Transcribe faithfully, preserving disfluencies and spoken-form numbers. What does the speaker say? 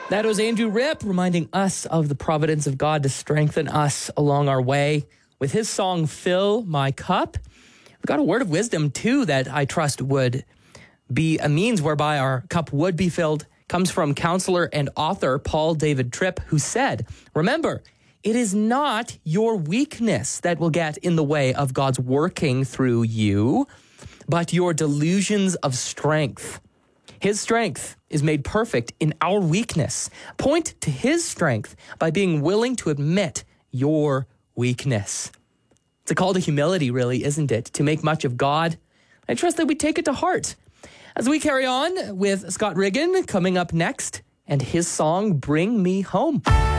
That was Andrew Ripp reminding us of the providence of God to strengthen us along our way with his song, Fill My Cup. We've got a word of wisdom, too, that I trust would be a means whereby our cup would be filled. Comes from counselor and author Paul David Tripp, who said, remember, it is not your weakness that will get in the way of God's working through you, but your delusions of strength. His strength is made perfect in our weakness. Point to his strength by being willing to admit your weakness. It's a call to humility, really, isn't it? To make much of God. I trust that we take it to heart. As we carry on with Scott Riggin coming up next and his song, Bring Me Home.